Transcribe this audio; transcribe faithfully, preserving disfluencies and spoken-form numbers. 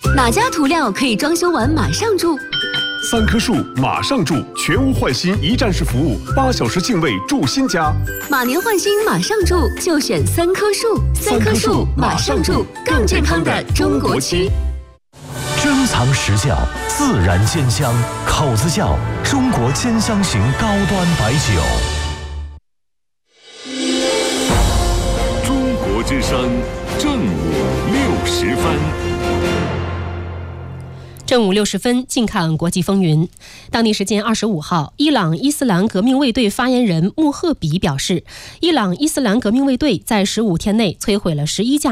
哪家涂料可以装修完马上住？ 三棵树马上住，全屋换新一站式服务，八小时净位住新家。 马年换新马上住，就选三棵树。三棵树马上住，更健康的中国区。 珍藏实窖，自然煎香，口子窖，中国煎香型高端白酒。 中国之声正午六时分。 正午六十分，近看国际风云。当地时间二十五号，伊朗伊斯兰革命卫队发言人穆赫比表示，伊朗伊斯兰革命卫队在十五天内摧毁了十一架